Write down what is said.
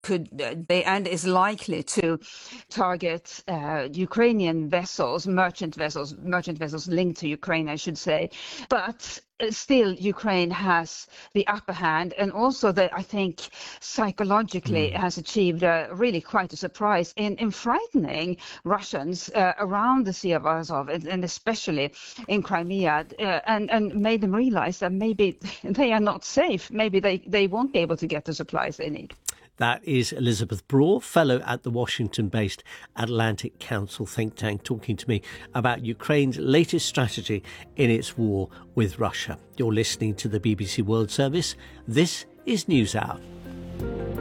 and is likely to target Ukrainian vessels, merchant vessels linked to Ukraine, I should say. But still, Ukraine has the upper hand, and also I think psychologically has achieved really quite a surprise in frightening Russians around the Sea of Azov, and especially in Crimea, and made them realize that maybe they are not safe. Maybe they won't be able to get the supplies they need. That is Elizabeth Braw, fellow at the Washington-based Atlantic Council think tank, talking to me about Ukraine's latest strategy in its war with Russia. You're listening to the BBC World Service. This is NewsHour.